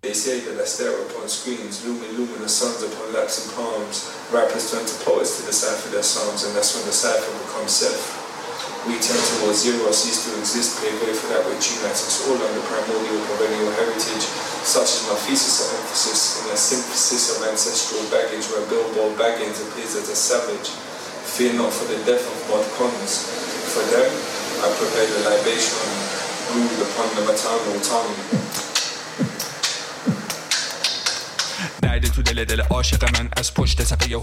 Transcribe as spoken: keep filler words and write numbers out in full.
They say that I stare upon screens, looming luminous suns upon laps and palms. Rappers turn to poets to decipher their songs, and that's when the cipher becomes self. We tend towards zero, cease to exist, pave way for that which unites us all under primordial perennial heritage, such as my thesis of emphasis in a synthesis of ancestral baggage where Bilbo Baggins appears as a savage. Fear not for the death of mod cons. For them, I prepare the libation ruled upon the maternal tongue. نایده تو دل دل عاشق من از پشت صفحه